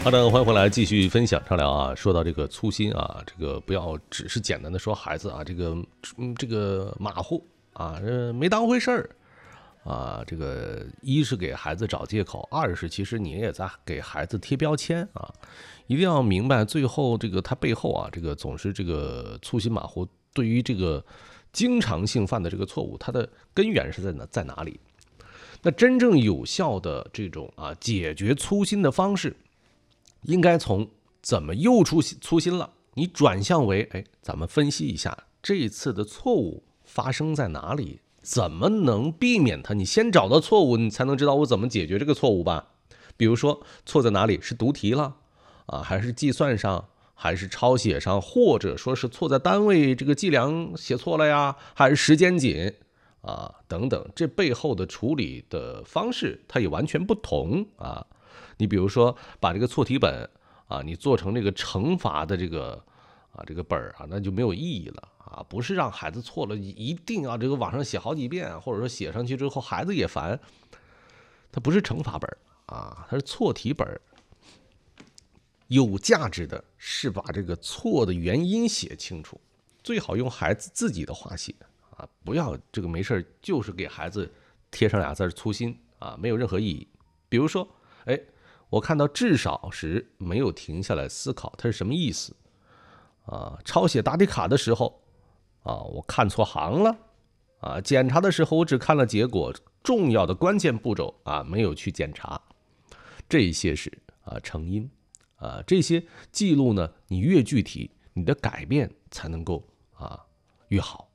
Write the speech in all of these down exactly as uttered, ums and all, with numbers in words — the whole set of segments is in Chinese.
好的，欢迎回来继续分享畅聊啊。说到这个粗心啊，这个不要只是简单的说孩子啊，这个嗯这个马虎啊，这没当回事儿啊。这个一是给孩子找借口，二是其实你也在给孩子贴标签啊。一定要明白，最后这个他背后啊，这个总是这个粗心马虎，对于这个经常性犯的这个错误，它的根源是在哪在哪里？那真正有效的这种啊解决粗心的方式，应该从怎么又粗心粗心了，你转向为哎，咱们分析一下这一次的错误发生在哪里，怎么能避免它？你先找到错误，你才能知道我怎么解决这个错误吧。比如说错在哪里，是读题了啊，还是计算上，还是抄写上，或者说是错在单位这个计量写错了呀，还是时间紧啊等等，这背后的处理的方式它也完全不同啊。你比如说把这个错题本啊，你做成这个惩罚的这个啊这个本儿啊，那就没有意义了啊。不是让孩子错了一定要这个网上写好几遍，或者说写上去之后孩子也烦，它不是惩罚本啊，它是错题本。有价值的是把这个错的原因写清楚，最好用孩子自己的话写啊，不要这个没事就是给孩子贴上俩字粗心啊，没有任何意义。比如说，哎，我看到至少时没有停下来思考它是什么意思啊，抄写答题卡的时候啊，我看错行了啊，检查的时候我只看了结果，重要的关键步骤啊没有去检查，这些是啊成因。啊，这些记录呢，你越具体，你的改变才能够啊越好。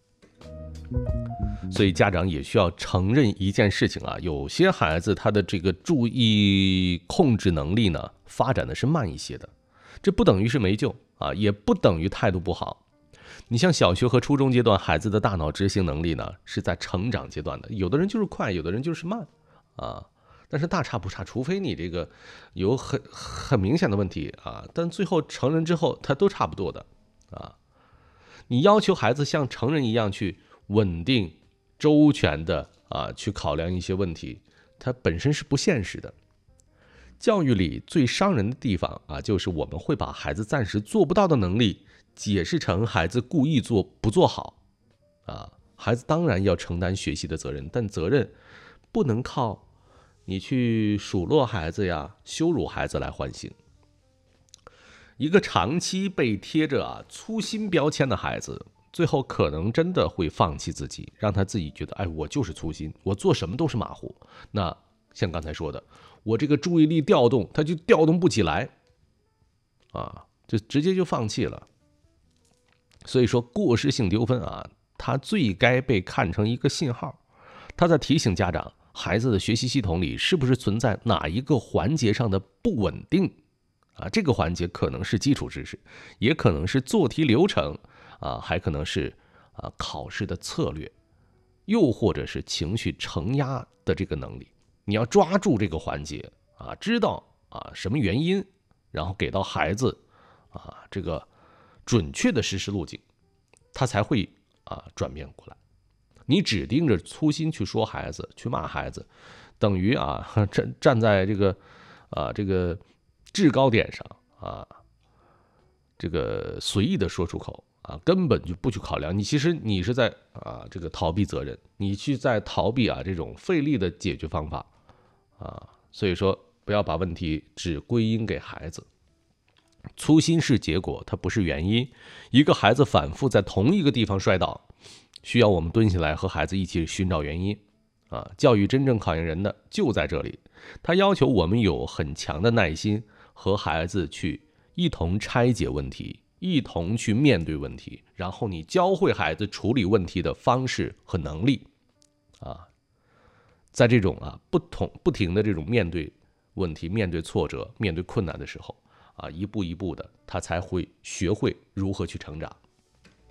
所以家长也需要承认一件事情啊，有些孩子他的这个注意控制能力呢，发展的是慢一些的，这不等于是没救啊，也不等于态度不好。你像小学和初中阶段，孩子的大脑执行能力呢，是在成长阶段的，有的人就是快，有的人就是慢啊。但是大差不差，除非你这个有很很明显的问题啊，但最后成人之后，他都差不多的啊。你要求孩子像成人一样去稳定、周全的啊去考量一些问题，它本身是不现实的。教育里最伤人的地方啊，就是我们会把孩子暂时做不到的能力解释成孩子故意做不做好啊。孩子当然要承担学习的责任，但责任不能靠你去数落孩子呀、羞辱孩子来唤醒。一个长期被贴着啊粗心标签的孩子，最后可能真的会放弃自己，让他自己觉得，哎，我就是粗心，我做什么都是马虎。那像刚才说的，我这个注意力调动，他就调动不起来，啊，就直接就放弃了。所以说，过失性丢分啊，它最该被看成一个信号，他在提醒家长，孩子的学习系统里是不是存在哪一个环节上的不稳定啊？这个环节可能是基础知识，也可能是做题流程啊，还可能是啊考试的策略，又或者是情绪承压的这个能力。你要抓住这个环节啊，知道啊什么原因，然后给到孩子啊这个准确的实施路径，他才会啊转变过来。你只盯着粗心去说孩子，去骂孩子，等于啊站站在这个啊这个制高点上啊，这个随意的说出口啊，根本就不去考量。你其实你是在啊这个逃避责任，你去在逃避啊这种费力的解决方法啊。所以说，不要把问题只归因给孩子。粗心是结果，它不是原因。一个孩子反复在同一个地方摔倒，需要我们蹲下来和孩子一起寻找原因啊！教育真正考验人的就在这里，他要求我们有很强的耐心，和孩子去一同拆解问题，一同去面对问题，然后你教会孩子处理问题的方式和能力啊！在这种啊不同不停的这种面对问题、面对挫折、面对困难的时候啊，一步一步的，他才会学会如何去成长。